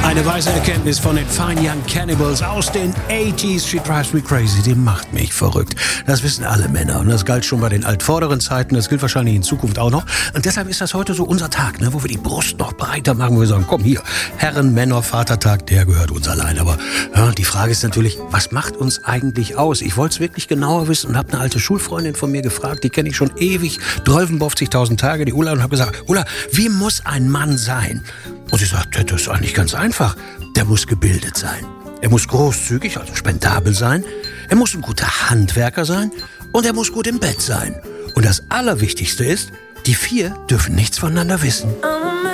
Eine weise Erkenntnis von den Fine Young Cannibals aus den 80s. She drives me crazy. Die macht mich verrückt. Das wissen alle Männer. Und das galt schon bei den altvorderen Zeiten. Das gilt wahrscheinlich in Zukunft auch noch. Und deshalb ist das heute so unser Tag, ne, wo wir die Brust noch breiter machen. Wo wir sagen, komm hier, Herren, Männer, Vatertag, der gehört uns allein. Aber ja, die Frage ist natürlich, was macht uns eigentlich aus? Ich wollte es wirklich genauer wissen und habe eine alte Schulfreundin von mir gefragt. Die kenne ich schon ewig. 1250.000 Tage, die Ulla. Und habe gesagt, Ulla, wie muss ein Mann sein? Und sie sagt, das ist eigentlich ganz einfach. Der muss gebildet sein. Er muss großzügig, also spendabel sein. Er muss ein guter Handwerker sein. Und er muss gut im Bett sein. Und das Allerwichtigste ist, die 4 dürfen nichts voneinander wissen.